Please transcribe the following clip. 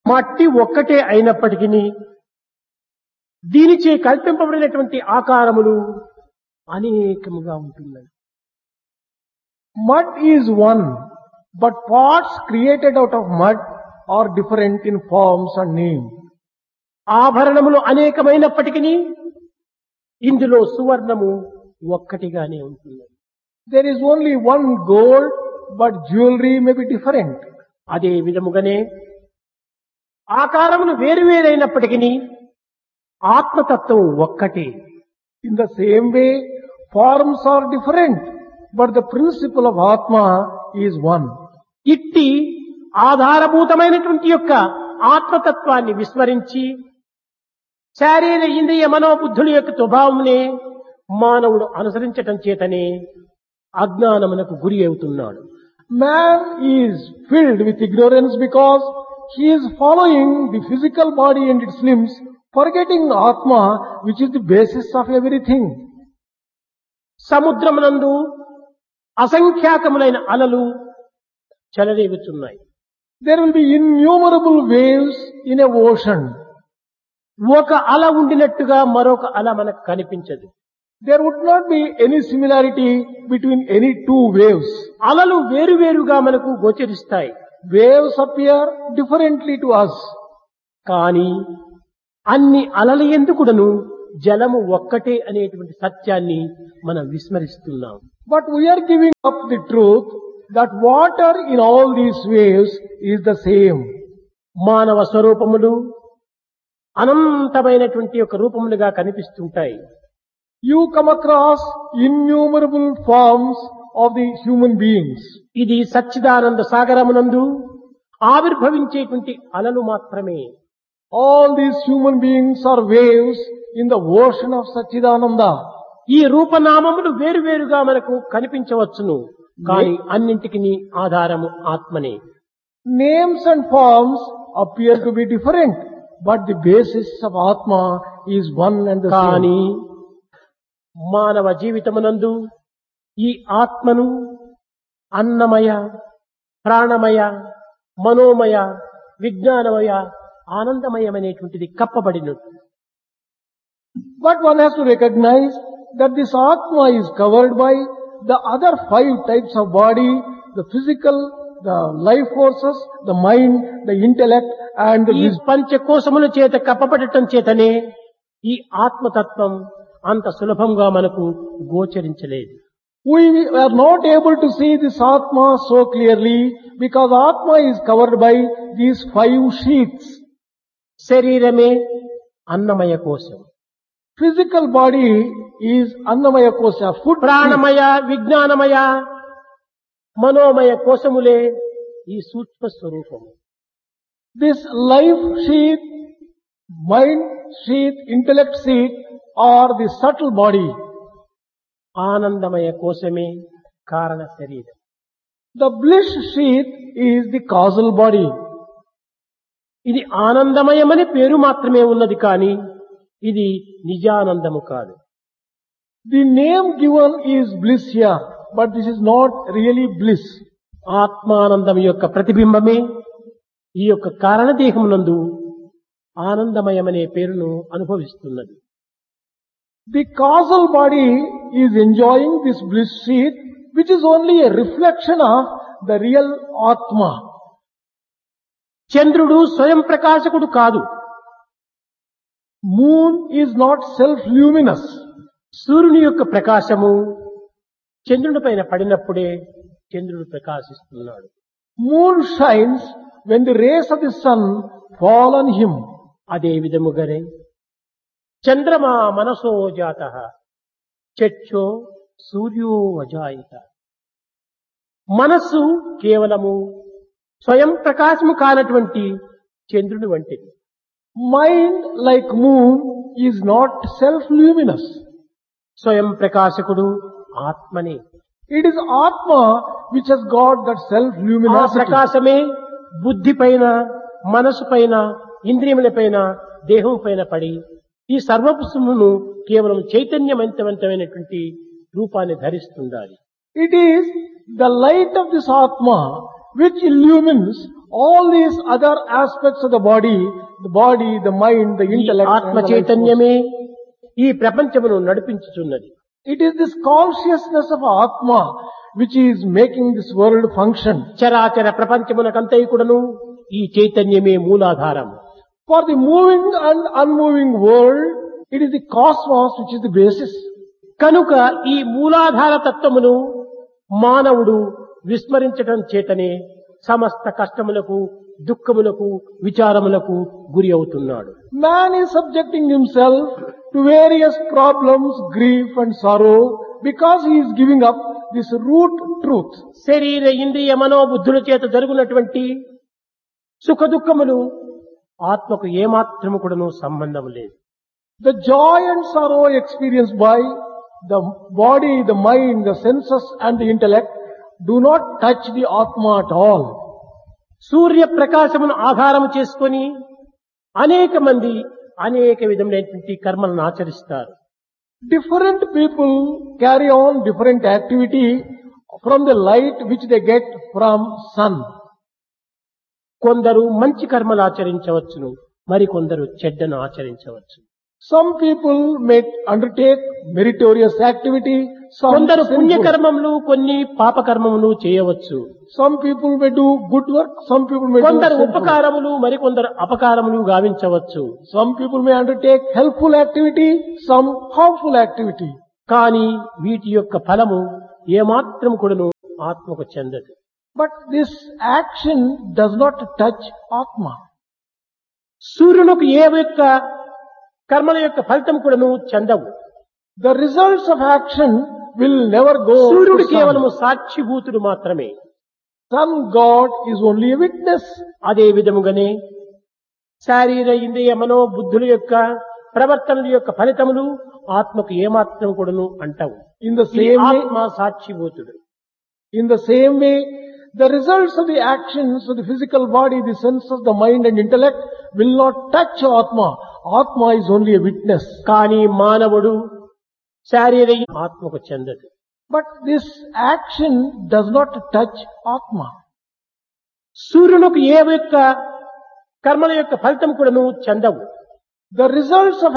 మట్టి ఒక్కటే అయినప్పటికీ దీనిచే కల్పింపబడినటువంటి ఆకారములు అనేకముగా ఉంటున్నాయి. Mud is one, but parts created out of mud are different in forms and name. ఆభరణములు అనేకమైనప్పటికీ ఇందులో సువర్ణము ఒక్కటిగానే ఉంటుంది. There is only one gold, but jewelry may be different. అదే విధముగానే ఆకారములు వేరువేరైనప్పటికీ ఆత్మతత్వం ఒక్కటే. In the same way, forms are different, but the principle of Atma is one. ఇట్టి ఆధారభూతమైనటువంటి యొక్క ఆత్మతత్వాన్ని విస్మరించి శారీర ఇంద్రియ మనోబుద్ధుల యొక్క స్వభావమునే మానవుడు అనుసరించటం చేతనే అజ్ఞానమునకు గురి అవుతున్నాడు. Man is filled with ignorance because he is following the physical body and its limbs, forgetting Atma, which is the basis of everything. సముద్రమునందు అసంఖ్యాకములైన అలలు చెలరేగుతున్నాయి. There will be innumerable waves in a ocean. ఒక అల ఉండినట్టుగా మరొక అల మనకు కనిపించదు. There would not be any similarity between any two waves. అలలు వేరువేరుగా మనకు గోచరిస్తాయి. Waves appear differently to us. కానీ అన్ని అలల ఎందుకుడను జలము ఒక్కటే అనేటువంటి సత్యాన్ని మనం విస్మరిస్తున్నాం. But we are giving up the truth that water in all these waves is the same. మానవ స్వరూపములు అనంతమైనటువంటి ఒక రూపములుగా కనిపిస్తుంటాయి. You come across innumerable forms of the human beings. ఇది సచ్చిదానంద సాగరమునందు ఆవిర్భవించేటువంటి అలలు మాత్రమే. All these human beings are waves in the ocean of Satchidananda. ఈ రూపనామములు వేరువేరుగా మనకు కనిపించవచ్చును, కానీ అన్నింటికి ఆధారము ఆత్మనే. Names and forms appear to be different, but the basis of Atma is one and the కానీ same. మానవ జీవితమునందు ఈ ఆత్మను అన్నమయ, ప్రాణమయ, మనోమయ, విజ్ఞానమయ, ఆనందమయమైనటువంటిది కప్పబడినట్టు. But one has to recognize that this Atma is covered by the other 5 types of body, the physical, the life forces, the mind, the intellect and the ఈ wisdom. పంచకోశముల చేత కప్పబడటం చేతనే ఈ ఆత్మతత్వం అంత సులభంగా మనకు గోచరించలేదు. We are not able to see this Atma so clearly because Atma is covered by these 5 sheaths. శరీరమే అన్నమయ కోశం, Physical body is Annamaya Kosha, food. ప్రాణమయ, విజ్ఞానమయ, మనోమయ కోశములే ఈ సూక్ష్మ స్వరూపము. This life sheath, mind sheath, intellect sheath are the subtle body. ఆనందమయ కోశమే కారణ శరీరం. The bliss sheath is the causal body. ఇది ఆనందమయమని పేరు మాత్రమే ఉన్నది, కానీ ఇది నిజానందము కాదు. The name given is bliss here, but this is not really bliss. ఆత్మానందం యొక్క ప్రతిబింబమే ఈ యొక్క కారణదేహమునందు ఆనందమయమనే పేరును అనుభవిస్తున్నది. The causal body is enjoying this bliss sheath, which is only a reflection of the real Atma. చంద్రుడు స్వయం ప్రకాశకుడు కాదు. Moon is not self-luminous. సూర్యుని యొక్క ప్రకాశము చంద్రుని పైన పడినప్పుడే చంద్రుడు ప్రకాశిస్తున్నాడు. Moon shines when the rays of the sun fall on him. అదే విధముగానే చంద్రమా మనసో జాతః చక్షో సూర్యో అజాయత. మనస్సు కేవలము స్వయం ప్రకాశము కానటువంటి చంద్రుని వంటిది. Mind, like moon, is not self-luminous. స్వయం ప్రకాశకుడు ఆత్మనే. It is Atma which has got that ఆ self-luminosity. ప్రకాశమే బుద్ధి పైన, మనసు పైన, ఇంద్రియముల పైన, దేహం పైన పడి ఈ సర్వపుష్పమును కేవలం చైతన్యవంతమైనటువంటి రూపాన్ని ధరిస్తుండాలి. It is the light of this Atma which illumines All these other aspects of the body, the mind, the ఈ intellect, ఆత్మ and the life force. చైతన్యమే ఈ ప్రపంచమును నడిపించుచున్నది. It is this consciousness of Atma which is making this world function. చరాచర ప్రపంచమునకంతయు కూడాను ఈ చైతన్యమే మూలాధారం. For the moving and unmoving world, it is the cosmos which is the basis. కనుక ఈ మూలాధార తత్వమును మానవుడు విస్మరించటం చేతనే సమస్త కష్టములకు, దుఃఖములకు, విచారములకు గురి అవుతున్నాడు. Man is subjecting himself to various problems, grief and sorrow because he is giving up this root truth. శరీర ఇంద్రియ మనోబుద్ధుల చేత జరుగునటువంటి సుఖ దుఃఖములు ఆత్మకు ఏమాత్రము కూడాను సంబంధం లేదు. The joy and sorrow experienced by the body, the mind, the senses and the intellect do not touch the Atma at all. సూర్య ప్రకాశమును ఆధారము చేసుకొని అనేక మంది అనేక విధములైనటువంటి కర్మలను ఆచరిస్తారు. Different people carry on different activity from the light which they get from sun. కొందరు మంచి కర్మలు ఆచరించవచ్చును, మరికొందరు చెడ్డను ఆచరించవచ్చు. Some people may undertake meritorious activity, some కొందరు sinful. పుణ్యకర్మములు, కొన్ని పాపకర్మములు చేయవచ్చు. Some people may do good work, some people may do కొందరు sinful. ఉపకారములు, మరికొందరు అపకారములు గావించవచ్చు. Some people may undertake helpful activity, some harmful activity. కానీ వీటి యొక్క ఫలము ఏమాత్రం కూడాను ఆత్మకు చెందదు. But this action does not touch Atma. సూర్యునికి ఏ యొక్క కర్మల యొక్క ఫలితం కూడాను చెందవు. The results of action will never go సూర్యుడు to కేవలము sun. సాక్షిభూతుడు మాత్రమే. Sun God is only a witness. అదే విధముగానే శారీర ఇంద్రియ మనోబుద్ధుల యొక్క ప్రవర్తనల యొక్క ఫలితములు ఆత్మకు ఏమాత్రం కూడాను అంటవు. In the ఈ same way, ఆత్మ సాక్షిభూతుడు. in the same way, the results of the actions of the physical body, the senses, the mind and intellect will not touch Atma. Atma is only a witness. కానీ మానవుడు శారీర ఆత్మకు చెందదు. But this action does not touch Atma. సూర్యునికి ఏ యొక్క కర్మల యొక్క ఫలితం కూడాను చెందవు. The results of